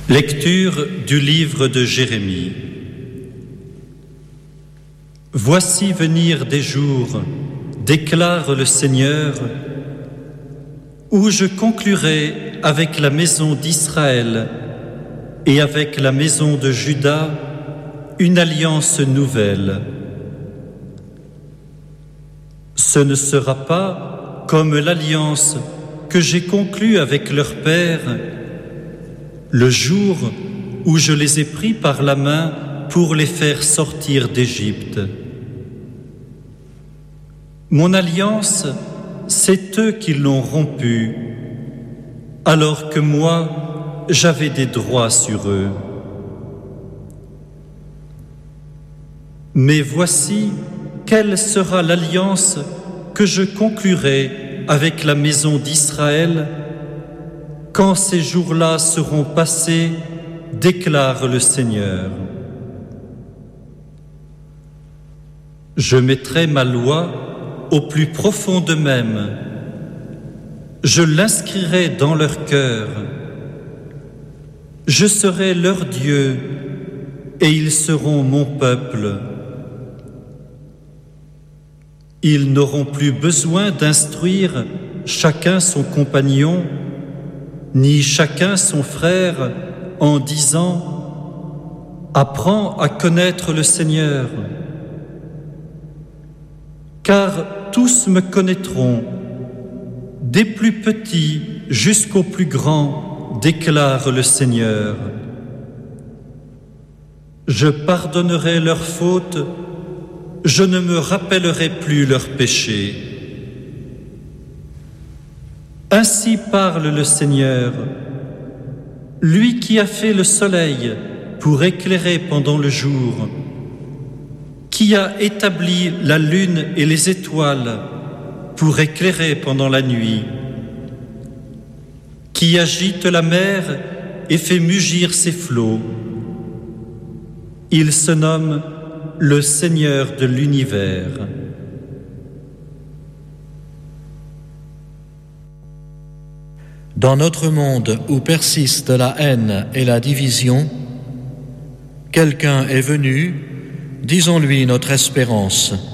Lecture du livre de Jérémie. Voici venir des jours, déclare le Seigneur, où je conclurai avec la maison d'Israël et avec la maison de Juda une alliance nouvelle. Ce ne sera pas comme l'alliance que j'ai conclue avec leur père le jour où je les ai pris par la main pour les faire sortir d'Égypte. Mon alliance, c'est eux qui l'ont rompue, alors que moi, j'avais des droits sur eux. Mais voici quelle sera l'alliance que je conclurai avec la maison d'Israël quand ces jours-là seront passés, déclare le Seigneur. Je mettrai ma loi au plus profond d'eux-mêmes. Je l'inscrirai dans leur cœur. Je serai leur Dieu et ils seront mon peuple. Ils n'auront plus besoin d'instruire chacun son compagnon, ni chacun son frère, en disant « Apprends à connaître le Seigneur ». Car tous me connaîtront, des plus petits jusqu'aux plus grands, déclare le Seigneur. Je pardonnerai leurs fautes, je ne me rappellerai plus leurs péchés. Ainsi parle le Seigneur, lui qui a fait le soleil pour éclairer pendant le jour, qui a établi la lune et les étoiles pour éclairer pendant la nuit, qui agite la mer et fait mugir ses flots. Il se nomme le Seigneur de l'univers. Dans notre monde où persiste la haine et la division, quelqu'un est venu, disons-lui notre espérance.